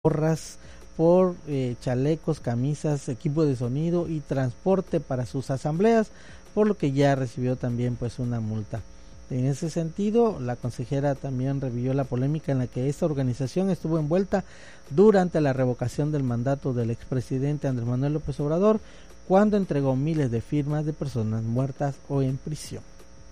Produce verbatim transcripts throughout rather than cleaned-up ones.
gorras, por eh, chalecos, camisas, equipo de sonido y transporte para sus asambleas, por lo que ya recibió también pues una multa. En ese sentido, la consejera también revivió la polémica en la que esta organización estuvo envuelta durante la revocación del mandato del expresidente Andrés Manuel López Obrador, cuando entregó miles de firmas de personas muertas o en prisión.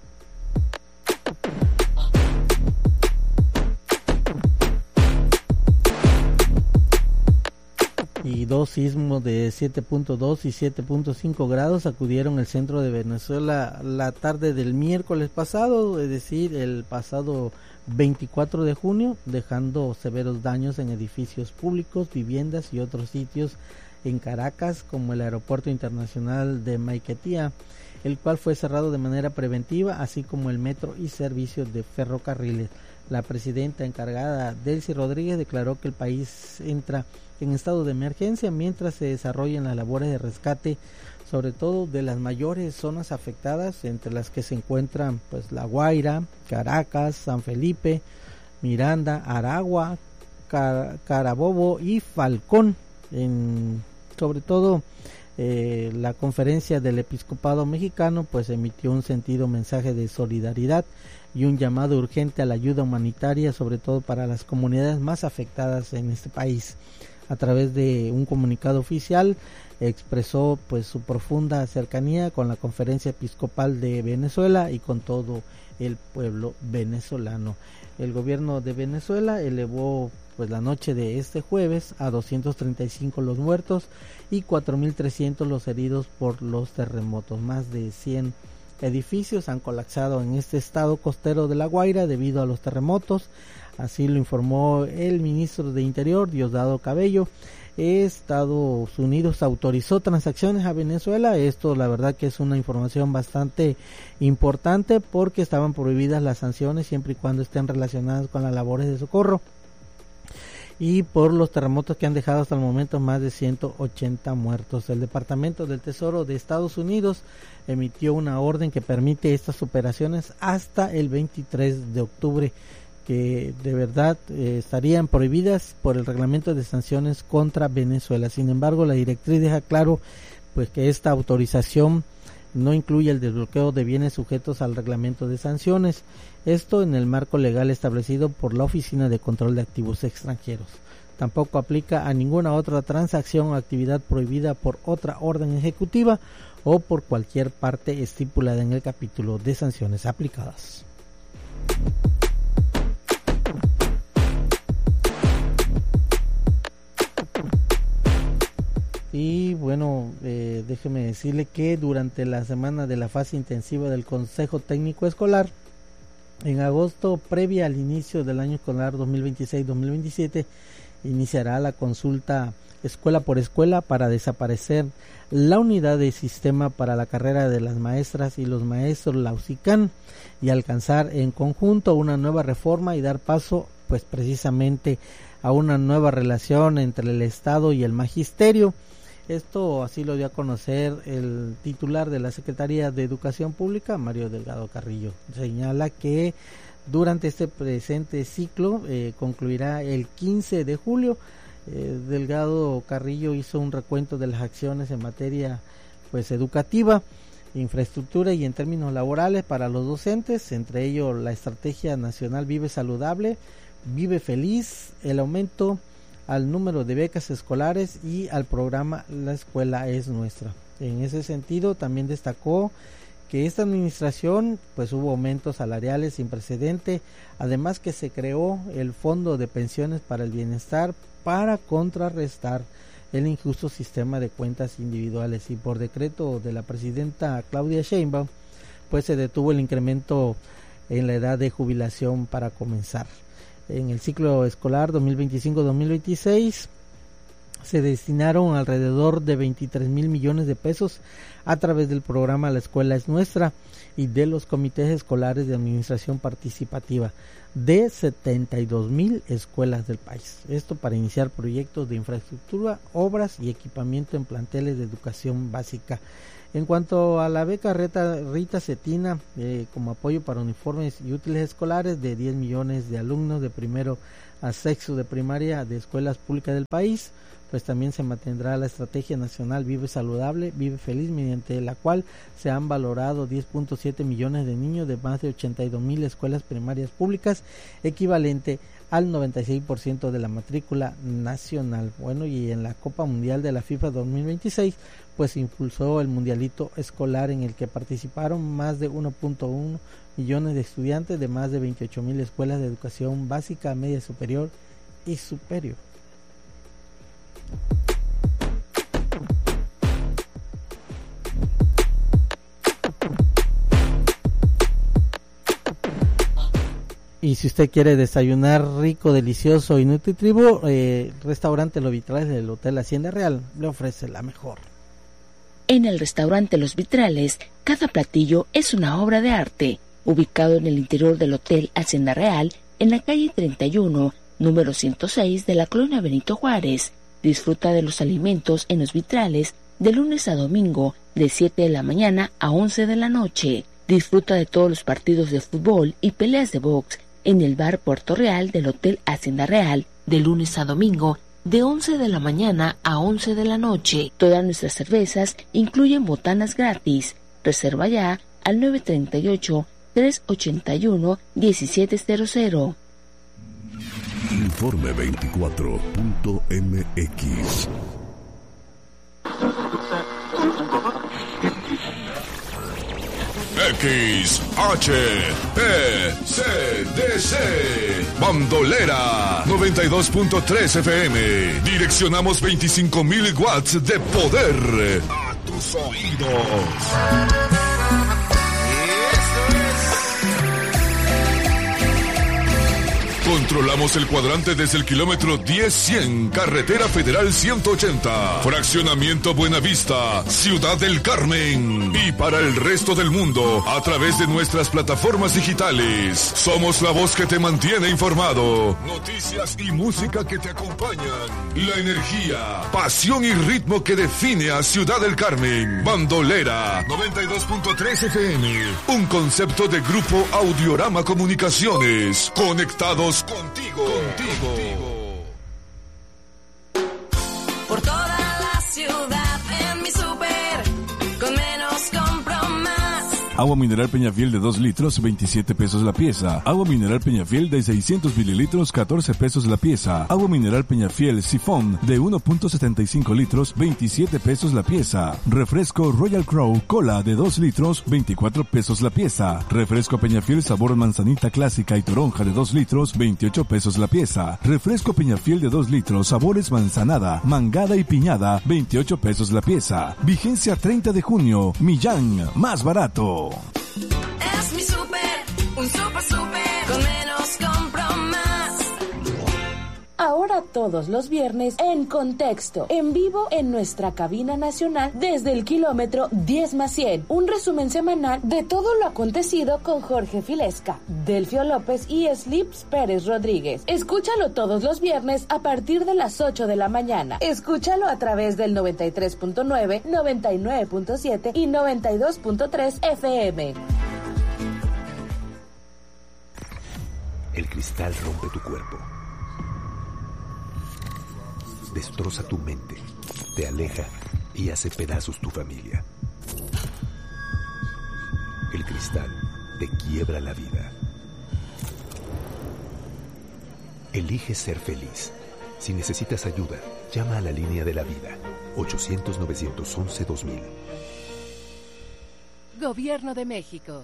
Y dos sismos de siete punto dos y siete punto cinco grados sacudieron el centro de Venezuela la tarde del miércoles pasado, es decir, el pasado veinticuatro de junio, dejando severos daños en edificios públicos, viviendas y otros sitios en Caracas, como el Aeropuerto Internacional de Maiquetía, el cual fue cerrado de manera preventiva, así como el metro y servicios de ferrocarriles. La presidenta encargada, Delcy Rodríguez, declaró que el país entra en estado de emergencia mientras se desarrollan las labores de rescate, sobre todo de las mayores zonas afectadas, entre las que se encuentran pues La Guaira, Caracas, San Felipe, Miranda, Aragua, Car- Carabobo y Falcón. En, sobre todo eh, la conferencia del Episcopado Mexicano pues emitió un sentido mensaje de solidaridad y un llamado urgente a la ayuda humanitaria, sobre todo para las comunidades más afectadas en este país. A través de un comunicado oficial expresó pues su profunda cercanía con la Conferencia Episcopal de Venezuela y con todo el pueblo venezolano. El gobierno de Venezuela elevó pues la noche de este jueves a doscientos treinta y cinco los muertos y cuatro mil trescientos los heridos por los terremotos. Más de cien edificios han colapsado en este estado costero de La Guaira debido a los terremotos. Así lo informó el ministro de Interior, Diosdado Cabello. Estados Unidos autorizó transacciones a Venezuela. Esto la verdad que es una información bastante importante porque estaban prohibidas las sanciones siempre y cuando estén relacionadas con las labores de socorro. Y por los terremotos que han dejado hasta el momento más de ciento ochenta muertos. El Departamento del Tesoro de Estados Unidos emitió una orden que permite estas operaciones hasta el veintitrés de octubre, que de verdad eh, estarían prohibidas por el reglamento de sanciones contra Venezuela. Sin embargo, la directriz deja claro pues que esta autorización no incluye el desbloqueo de bienes sujetos al reglamento de sanciones, esto en el marco legal establecido por la Oficina de Control de Activos Extranjeros. Tampoco aplica a ninguna otra transacción o actividad prohibida por otra orden ejecutiva o por cualquier parte estipulada en el capítulo de sanciones aplicadas. Y bueno, eh, déjeme decirle que durante la semana de la fase intensiva del Consejo Técnico Escolar, en agosto, previa al inicio del año escolar dos mil veintiséis dos mil veintisiete, iniciará la consulta escuela por escuela para desaparecer la unidad de sistema para la carrera de las maestras y los maestros, la U S I C A N, y alcanzar en conjunto una nueva reforma y dar paso pues precisamente a una nueva relación entre el Estado y el magisterio. Esto así lo dio a conocer el titular de la Secretaría de Educación Pública, Mario Delgado Carrillo. Señala que durante este presente ciclo eh, concluirá el quince de julio. Eh, Delgado Carrillo hizo un recuento de las acciones en materia pues educativa, infraestructura y en términos laborales para los docentes, entre ellos la Estrategia Nacional Vive Saludable, Vive Feliz, el aumento al número de becas escolares y al programa La Escuela es Nuestra. En ese sentido también destacó que esta administración pues hubo aumentos salariales sin precedente, además que se creó el Fondo de Pensiones para el Bienestar para contrarrestar el injusto sistema de cuentas individuales, y por decreto de la presidenta Claudia Sheinbaum pues se detuvo el incremento en la edad de jubilación para comenzar. En el ciclo escolar dos mil veinticinco dos mil veintiséis se destinaron alrededor de veintitrés mil millones de pesos a través del programa La Escuela es Nuestra y de los comités escolares de administración participativa de setenta y dos mil escuelas del país. Esto para iniciar proyectos de infraestructura, obras y equipamiento en planteles de educación básica. En cuanto a la beca Rita, Rita Cetina, eh, como apoyo para uniformes y útiles escolares de diez millones de alumnos de primero a sexto de primaria de escuelas públicas del país. Pues también se mantendrá la estrategia nacional Vive Saludable, Vive Feliz, mediante la cual se han valorado diez punto siete millones de niños de más de ochenta y dos mil escuelas primarias públicas, equivalente al noventa y seis por ciento de la matrícula nacional. Bueno, y en la Copa Mundial de la FIFA dos mil veintiséis, pues se impulsó el mundialito escolar, en el que participaron más de uno punto uno millones de estudiantes de más de veintiocho mil escuelas de educación básica, media superior y superior. Y si usted quiere desayunar rico, delicioso y nutritivo, eh, restaurante Los Vitrales del Hotel Hacienda Real le ofrece la mejor. En el restaurante Los Vitrales, cada platillo es una obra de arte, ubicado en el interior del Hotel Hacienda Real, en la calle treinta y uno, número ciento seis de la colonia Benito Juárez. Disfruta de los alimentos en Los Vitrales de lunes a domingo, de siete de la mañana a once de la noche. Disfruta de todos los partidos de fútbol y peleas de box en el bar Puerto Real del Hotel Hacienda Real, de lunes a domingo, de once de la mañana a once de la noche. Todas nuestras cervezas incluyen botanas gratis. Reserva ya al nueve treinta y ocho, tres ochenta y uno, diecisiete cero cero. Informe veinticuatro punto m x. X H P C D C Bandolera noventa y dos punto tres F M. Direccionamos veinticinco mil watts de poder a tus oídos. Controlamos el cuadrante desde el kilómetro diez cien, Carretera Federal ciento ochenta, Fraccionamiento Buenavista, Ciudad del Carmen. Y para el resto del mundo, a través de nuestras plataformas digitales. Somos la voz que te mantiene informado. Noticias y música que te acompañan. La energía, pasión y ritmo que define a Ciudad del Carmen. Bandolera noventa y dos punto tres F M. Un concepto de Grupo Audiorama Comunicaciones. Conectados contigo, contigo. Por toda la ciudad en mi súper, con menos compro más. Agua mineral Peñafiel de dos litros, veintisiete pesos la pieza. Agua mineral Peñafiel de seiscientos mililitros, catorce pesos la pieza. Agua mineral Peñafiel Sifón de uno punto setenta y cinco litros, veintisiete pesos la pieza. Refresco Royal Crow Cola de dos litros, veinticuatro pesos la pieza. Refresco Peñafiel sabor manzanita clásica y toronja de dos litros, veintiocho pesos la pieza. Refresco Peñafiel de dos litros, sabores manzanada, mangada y piñada, veintiocho pesos la pieza. Vigencia treinta de junio. Millán, más barato. Es mi súper, un súper súper, con menos compro más. Ahora todos los viernes en Contexto, en vivo en nuestra cabina nacional desde el kilómetro diez más cien. Un resumen semanal de todo lo acontecido con Jorge Filesca, Delfio López y Slips Pérez Rodríguez. Escúchalo todos los viernes a partir de las ocho de la mañana. Escúchalo a través del noventa y tres punto nueve, noventa y nueve punto siete y noventa y dos punto tres F M. El cristal rompe tu cuerpo. Destroza tu mente, te aleja y hace pedazos tu familia. El cristal te quiebra la vida. Elige ser feliz. Si necesitas ayuda, llama a la línea de la vida, ochocientos, novecientos once, dos mil. Gobierno de México.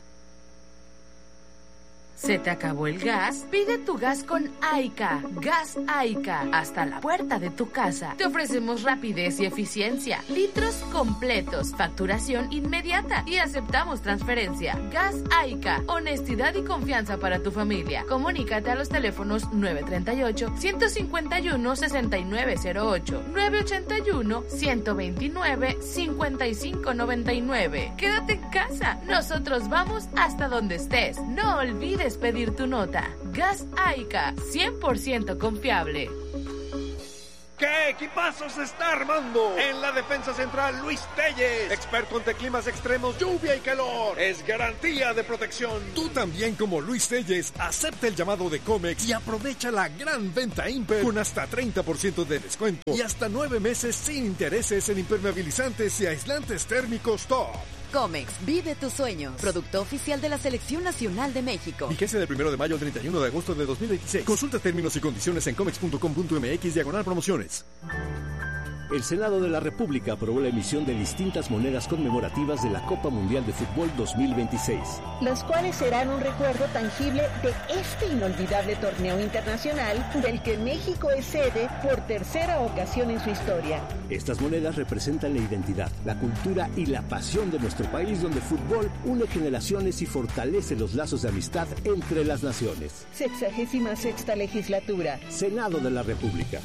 ¿Se te acabó el gas? Pide tu gas con Aica. Gas Aica. Hasta la puerta de tu casa. Te ofrecemos rapidez y eficiencia. Litros completos. Facturación inmediata. Y aceptamos transferencia. Gas Aica. Honestidad y confianza para tu familia. Comunícate a los teléfonos nueve treinta y ocho, ciento cincuenta y uno, sesenta y nueve cero ocho, nueve ochenta y uno, ciento veintinueve, cincuenta y cinco noventa y nueve. Quédate en casa. Nosotros vamos hasta donde estés. No olvides pedir tu nota. Gas Aica, cien por ciento confiable. ¿Qué ¡Qué equipazo se está armando! En la defensa central, Luis Telles, experto ante climas extremos, lluvia y calor. Es garantía de protección. Tú también, como Luis Telles, acepta el llamado de Comex y aprovecha la gran venta Imper con hasta treinta por ciento de descuento y hasta nueve meses sin intereses en impermeabilizantes y aislantes térmicos top. Comex, vive tus sueños. Producto oficial de la Selección Nacional de México. Vigencia del primero de mayo al treinta y uno de agosto de dos mil veintiséis. Consulta términos y condiciones en comex punto com punto m x diagonal promociones. El Senado de la República aprobó la emisión de distintas monedas conmemorativas de la Copa Mundial de Fútbol dos mil veintiséis. Las cuales serán un recuerdo tangible de este inolvidable torneo internacional del que México es sede por tercera ocasión en su historia. Estas monedas representan la identidad, la cultura y la pasión de nuestro país, donde el fútbol une generaciones y fortalece los lazos de amistad entre las naciones. Sexagésima sexta legislatura. Senado de la República.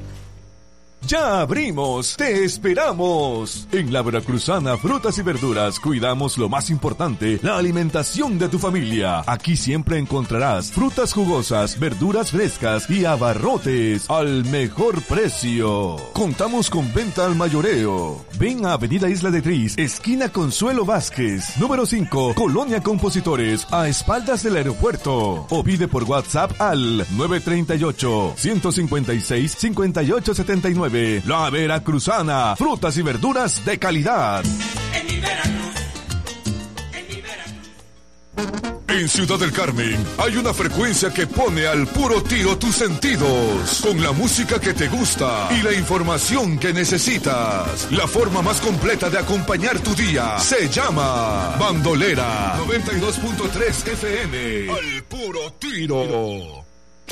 ¡Ya abrimos! ¡Te esperamos! En la Veracruzana Frutas y Verduras cuidamos lo más importante, la alimentación de tu familia. Aquí siempre encontrarás frutas jugosas, verduras frescas y abarrotes al mejor precio. Contamos con venta al mayoreo. Ven a Avenida Isla de Tris, esquina Consuelo Vázquez, número cinco, Colonia Compositores, a espaldas del aeropuerto. O pide por WhatsApp al nueve tres ocho, uno cinco seis, cinco ocho siete nueve. La Veracruzana, frutas y verduras de calidad. En mi Veracruz, en mi Veracruz. En Ciudad del Carmen hay una frecuencia que pone al puro tiro tus sentidos, con la música que te gusta y la información que necesitas. La forma más completa de acompañar tu día se llama Bandolera noventa y dos punto tres F M. Al puro tiro.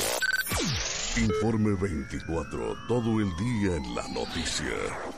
Informe veinticuatro, todo el día en la noticia.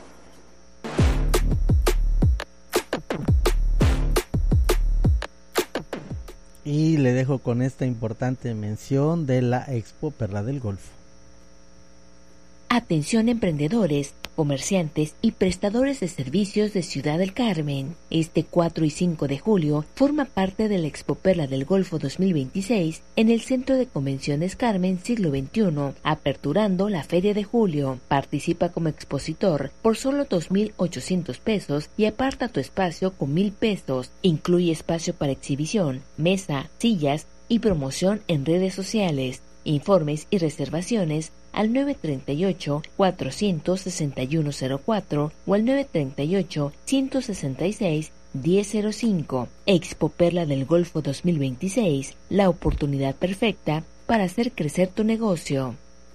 Y le dejo con esta importante mención de la Expo Perla del Golfo. Atención emprendedores, comerciantes y prestadores de servicios de Ciudad del Carmen. Este cuatro y cinco de julio forma parte de la Expo Perla del Golfo dos mil veintiséis en el Centro de Convenciones Carmen Siglo veintiuno, aperturando la Feria de Julio. Participa como expositor por solo dos mil ochocientos pesos y aparta tu espacio con mil pesos. Incluye espacio para exhibición, mesa, sillas y promoción en redes sociales. Informes y reservaciones al nueve tres ocho, cuatro seis uno cero cuatro o al nueve tres ocho, uno seis seis, uno cero cero cinco. Expo Perla del Golfo dos mil veintiséis, la oportunidad perfecta para hacer crecer tu negocio.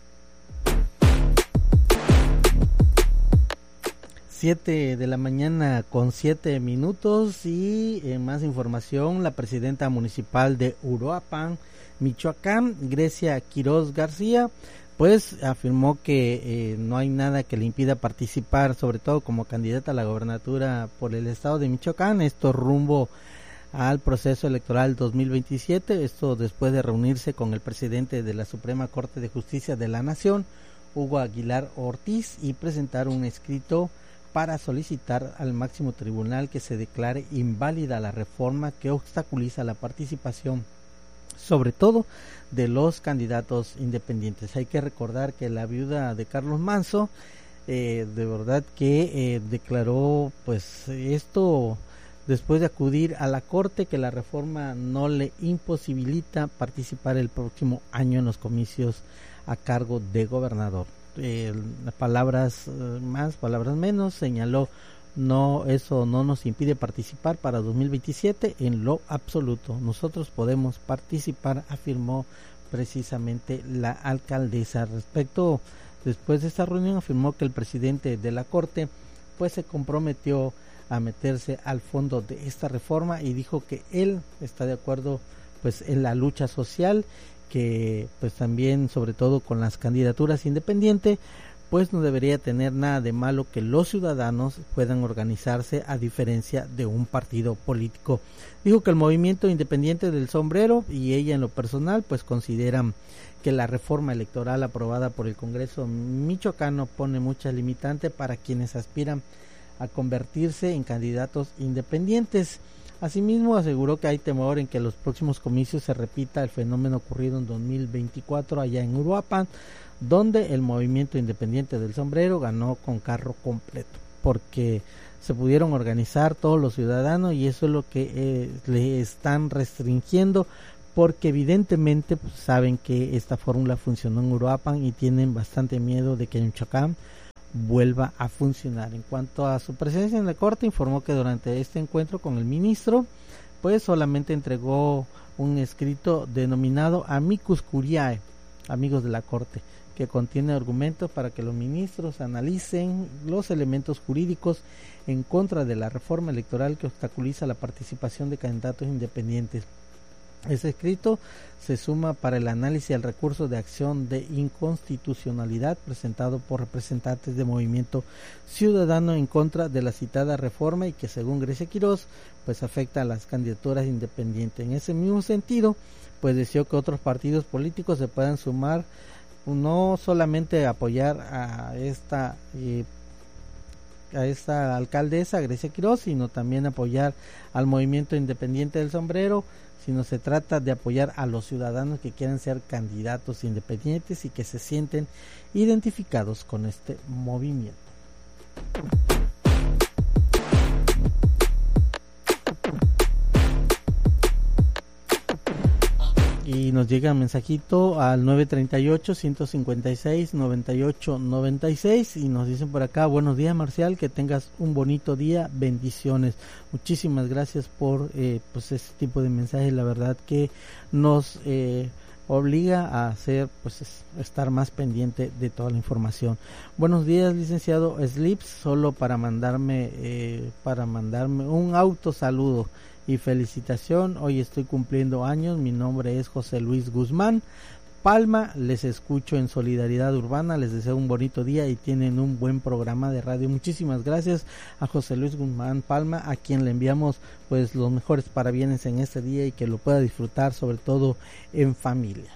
siete de la mañana con siete minutos y en más información, la presidenta municipal de Uruapan, Michoacán, Grecia Quiroz García, pues afirmó que eh, no hay nada que le impida participar, sobre todo como candidata a la gobernatura por el estado de Michoacán, esto rumbo al proceso electoral dos mil veintisiete, esto después de reunirse con el presidente de la Suprema Corte de Justicia de la Nación, Hugo Aguilar Ortiz, y presentar un escrito para solicitar al máximo tribunal que se declare inválida la reforma que obstaculiza la participación, sobre todo de los candidatos independientes. Hay que recordar que la viuda de Carlos Manzo, eh, de verdad que eh, declaró pues esto después de acudir a la corte, que la reforma no le imposibilita participar el próximo año en los comicios a cargo de gobernador. Eh, palabras eh, más, palabras menos, señaló, no, eso no nos impide participar para dos mil veintisiete en lo absoluto. Nosotros podemos participar, afirmó precisamente la alcaldesa. Respecto, después de esta reunión, afirmó que el presidente de la corte pues se comprometió a meterse al fondo de esta reforma y dijo que él está de acuerdo pues en la lucha social, que pues también sobre todo con las candidaturas independientes pues no debería tener nada de malo que los ciudadanos puedan organizarse a diferencia de un partido político. Dijo que el movimiento independiente del sombrero y ella en lo personal pues consideran que la reforma electoral aprobada por el Congreso michoacano pone muchas limitantes para quienes aspiran a convertirse en candidatos independientes. Asimismo, aseguró que hay temor en que en los próximos comicios se repita el fenómeno ocurrido en dos mil veinticuatro allá en Uruapan, donde el movimiento independiente del sombrero ganó con carro completo, porque se pudieron organizar todos los ciudadanos y eso es lo que eh, le están restringiendo, porque evidentemente pues, saben que esta fórmula funcionó en Uruapan y tienen bastante miedo de que en Chacán vuelva a funcionar. En cuanto a su presencia en la corte, informó que durante este encuentro con el ministro pues solamente entregó un escrito denominado Amicus Curiae, amigos de la corte, que contiene argumentos para que los ministros analicen los elementos jurídicos en contra de la reforma electoral que obstaculiza la participación de candidatos independientes. Ese escrito se suma para el análisis al recurso de acción de inconstitucionalidad presentado por representantes de Movimiento Ciudadano en contra de la citada reforma y que, según Grecia Quiroz, pues afecta a las candidaturas independientes. En ese mismo sentido, pues deseó que otros partidos políticos se puedan sumar, no solamente apoyar a esta eh, a esta alcaldesa Grecia Quiroz, sino también apoyar al Movimiento Independiente del Sombrero, sino se trata de apoyar a los ciudadanos que quieran ser candidatos independientes y que se sienten identificados con este movimiento. Y nos llega un mensajito al nueve treinta y ocho, ciento cincuenta y seis, noventa y ocho noventa y seis y nos dicen por acá: buenos días, Marcial, que tengas un bonito día, bendiciones. Muchísimas gracias por eh, pues este tipo de mensajes, la verdad que nos eh, obliga a hacer pues es, estar más pendiente de toda la información. Buenos días, licenciado Slips, solo para mandarme eh, para mandarme un auto saludo y felicitación. Hoy estoy cumpliendo años. Mi nombre es José Luis Guzmán Palma. Les escucho en Solidaridad Urbana. Les deseo un bonito día y tienen un buen programa de radio. Muchísimas gracias a José Luis Guzmán Palma, a quien le enviamos pues los mejores parabienes en este día y que lo pueda disfrutar, sobre todo en familia.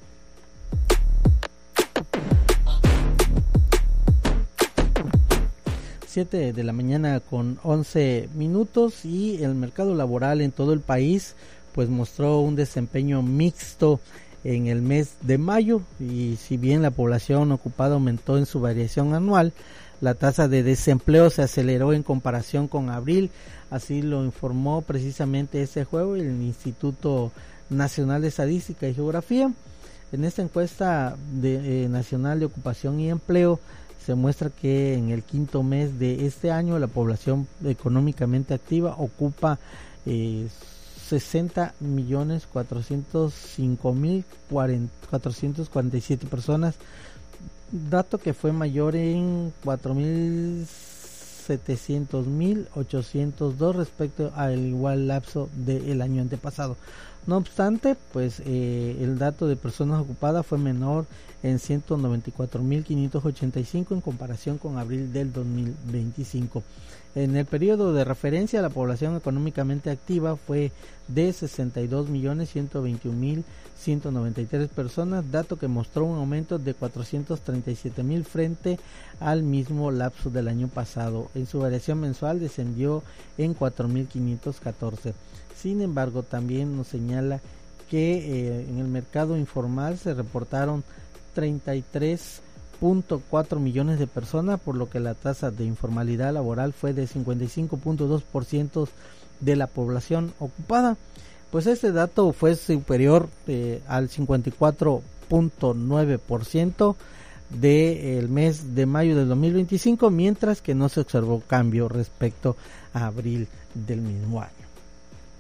siete de la mañana con once minutos y el mercado laboral en todo el país pues mostró un desempeño mixto en el mes de mayo, y si bien la población ocupada aumentó en su variación anual, la tasa de desempleo se aceleró en comparación con abril. Así lo informó precisamente este jueves el Instituto Nacional de Estadística y Geografía. En esta encuesta de, eh, nacional de ocupación y empleo se muestra que en el quinto mes de este año la población económicamente activa ocupa eh, sesenta millones cuatrocientos cinco mil cuatrocientos cuarenta y siete personas, dato que fue mayor en cuatro millones setecientos mil ochocientos dos respecto al igual lapso del año antepasado. No obstante, pues eh, el dato de personas ocupadas fue menor en ciento noventa y cuatro mil quinientos ochenta y cinco en comparación con abril del dos mil veinticinco. En el periodo de referencia, la población económicamente activa fue de sesenta y dos millones ciento veintiún mil ciento noventa y tres personas, dato que mostró un aumento de cuatrocientos treinta y siete mil frente al mismo lapso del año pasado. En su variación mensual descendió en cuatro mil quinientos catorce. Sin embargo, también nos señala que eh, en el mercado informal se reportaron treinta y tres punto cuatro millones de personas, por lo que la tasa de informalidad laboral fue de cincuenta y cinco punto dos por ciento de la población ocupada. Pues este dato fue superior eh, al cincuenta y cuatro punto nueve por ciento del mes de mayo del dos mil veinticinco, mientras que no se observó cambio respecto a abril del mismo año.